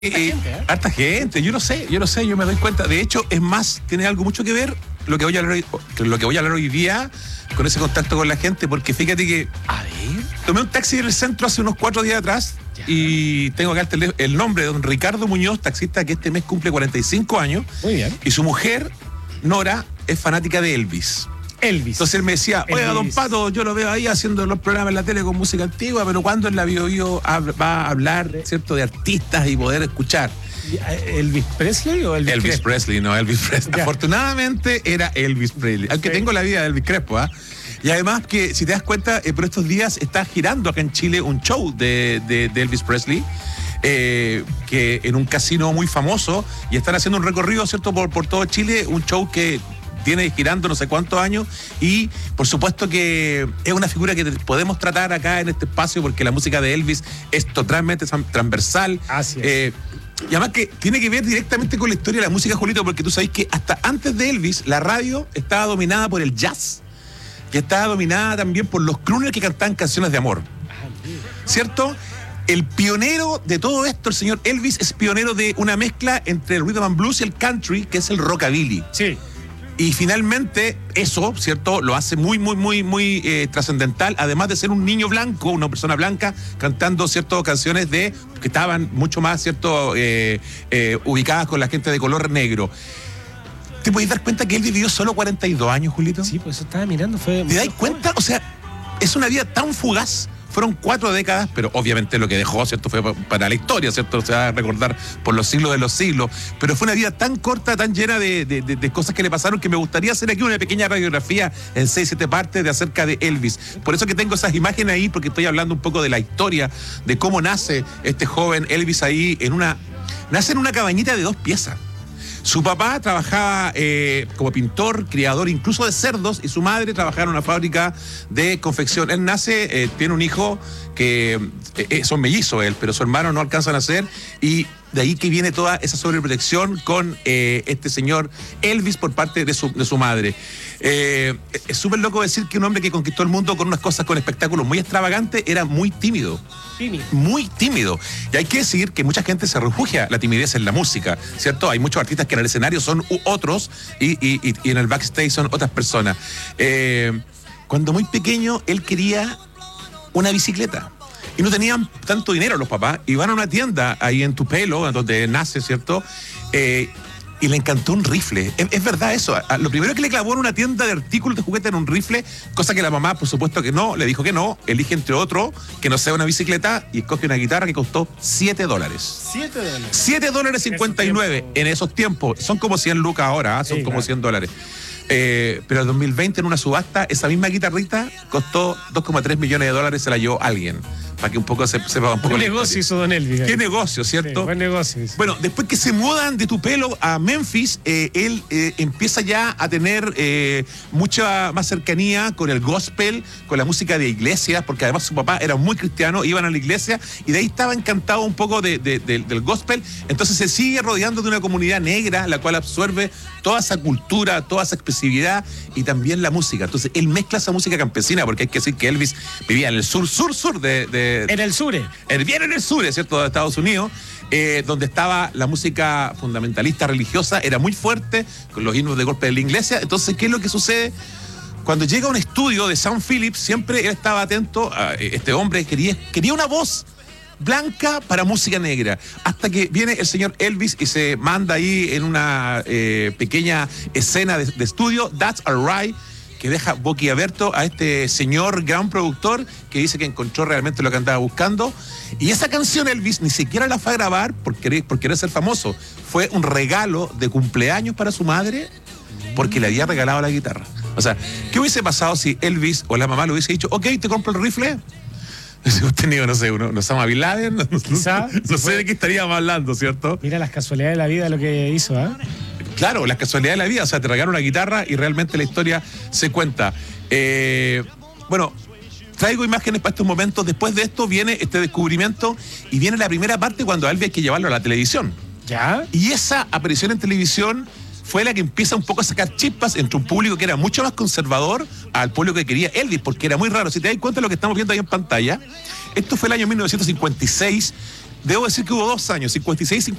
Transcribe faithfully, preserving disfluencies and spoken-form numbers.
Eh, gente, ¿eh? Harta gente, yo no sé, yo no sé, yo me doy cuenta. De hecho, es más, tiene algo mucho que ver lo que voy a hablar hoy, lo que voy a hablar hoy día con ese contacto con la gente, porque fíjate que, a ver, tomé un taxi en el centro hace unos cuatro días atrás ya. Y tengo acá el, tele, el nombre de don Ricardo Muñoz, taxista que este mes cumple cuarenta y cinco años. Muy bien. Y su mujer, Nora, es fanática de Elvis. Elvis. Entonces él me decía, oiga, Elvis. Don Pato, yo lo veo ahí haciendo los programas en la tele con música antigua, pero ¿cuándo en la Bio Bio va a hablar, cierto, de artistas y poder escuchar? ¿Elvis Presley o Elvis Elvis Crespo? Presley, no, Elvis Presley. Ya. Afortunadamente era Elvis Presley, aunque sí. Tengo la vida de Elvis Crespo, ¿ah? ¿eh? Y además que, si te das cuenta, eh, por estos días está girando acá en Chile un show de, de, de Elvis Presley. Eh, que en un casino muy famoso, y están haciendo un recorrido, ¿cierto?, por, por todo Chile, un show que tiene girando no sé cuántos años, y por supuesto que es una figura que podemos tratar acá en este espacio, porque la música de Elvis es totalmente transversal. Así es. Eh, y además que tiene que ver directamente con la historia de la música, Julito, porque tú sabes que hasta antes de Elvis, la radio estaba dominada por el jazz, que estaba dominada también por los crooners que cantaban canciones de amor. ¿Cierto? El pionero de todo esto, el señor Elvis, es pionero de una mezcla entre el rhythm and blues y el country, que es el rockabilly. Sí. Y finalmente eso, ¿cierto?, lo hace muy, muy, muy, muy eh, trascendental, además de ser un niño blanco, una persona blanca, cantando, ¿cierto?, canciones de que estaban mucho más, ¿cierto?, eh, eh, ubicadas con la gente de color negro. ¿Te podés dar cuenta que él vivió solo cuarenta y dos años, Julito? Sí, pues eso estaba mirando. Fue ¿Te das cuenta? O sea, es una vida tan fugaz. Fueron cuatro décadas, pero obviamente lo que dejó, ¿cierto?, fue para la historia, ¿cierto? Se va a recordar por los siglos de los siglos. Pero fue una vida tan corta, tan llena de, de, de, de cosas que le pasaron, que me gustaría hacer aquí una pequeña radiografía en seis, siete partes de acerca de Elvis. Por eso que tengo esas imágenes ahí, porque estoy hablando un poco de la historia, de cómo nace este joven Elvis ahí en una... Nace en una cabañita de dos piezas. Su papá trabajaba eh, como pintor, criador incluso de cerdos, y su madre trabajaba en una fábrica de confección. Él nace, eh, tiene un hijo que eh, son mellizos él, pero su hermano no alcanza a nacer, y de ahí que viene toda esa sobreprotección con eh, este señor Elvis por parte de su, de su madre. Eh, es súper loco decir que un hombre que conquistó el mundo con unas cosas, con espectáculos muy extravagantes, era muy tímido. Tímido. Muy tímido. Y hay que decir que mucha gente se refugia la timidez en la música, ¿cierto? Hay muchos artistas que en el escenario son otros y, y, y, y en el backstage son otras personas. Eh, cuando muy pequeño, él quería una bicicleta. Y no tenían tanto dinero los papás, y van a una tienda ahí en Tupelo, donde nace, ¿cierto? Eh, y le encantó un rifle. Es, es verdad eso. Lo primero que le clavó en una tienda de artículos de juguete en un rifle, cosa que la mamá, por supuesto que no, le dijo que no, elige entre otro, que no sea una bicicleta, y escoge una guitarra que costó siete dólares. siete dólares. siete dólares cincuenta y nueve en esos tiempos. Son como cien lucas ahora, ¿eh? Son sí, como claro. cien dólares. Eh, pero en dos mil veinte, en una subasta, esa misma guitarrita costó dos coma tres millones de dólares, se la llevó alguien. Para que un poco se sepa un poco. ¿Qué negocio hizo don Elvis? ¿Qué negocio, cierto? Sí, buen negocio. Bueno, después que se mudan de Tupelo a Memphis, eh, él eh, empieza ya a tener eh, mucha más cercanía con el gospel, con la música de iglesias, porque además su papá era muy cristiano, iban a la iglesia, y de ahí estaba encantado un poco de, de, de, del gospel. Entonces se sigue rodeando de una comunidad negra, la cual absorbe toda esa cultura, toda esa expresividad, y también la música. Entonces él mezcla esa música campesina, porque hay que decir que Elvis vivía en el sur, sur, sur de... de en el sur. Bien en el sur, ¿cierto?, de Estados Unidos, eh, donde estaba la música fundamentalista religiosa, era muy fuerte, con los himnos de golpe de la iglesia. Entonces, ¿qué es lo que sucede? Cuando llega a un estudio de Sam Phillips, siempre él estaba atento a este hombre, quería, quería una voz blanca para música negra, hasta que viene el señor Elvis y se manda ahí en una eh, pequeña escena de, de estudio, That's Alright, que deja boquiabierto a este señor gran productor que dice que encontró realmente lo que andaba buscando. Y esa canción Elvis ni siquiera la fue a grabar por querer, por querer ser famoso. Fue un regalo de cumpleaños para su madre, porque le había regalado la guitarra. O sea, ¿qué hubiese pasado si Elvis o la mamá le hubiese dicho, ok, te compro el rifle? Si hemos tenido, no sé, uno, no Osama Bin Laden, no, Quizá, no, no sé de qué estaríamos hablando, ¿cierto? Mira las casualidades de la vida, lo que hizo, ¿ah? ¿eh? Claro, las casualidades de la vida, o sea, te regalan una guitarra y realmente la historia se cuenta. Eh, bueno, traigo imágenes para estos momentos. Después de esto viene este descubrimiento y viene la primera parte cuando a Elvis hay que llevarlo a la televisión. ¿Ya? Y esa aparición en televisión fue la que empieza un poco a sacar chispas entre un público que era mucho más conservador al público que quería Elvis, porque era muy raro. Si te das cuenta de lo que estamos viendo ahí en pantalla, esto fue el año mil novecientos cincuenta y seis. Debo decir que hubo dos años, cincuenta y seis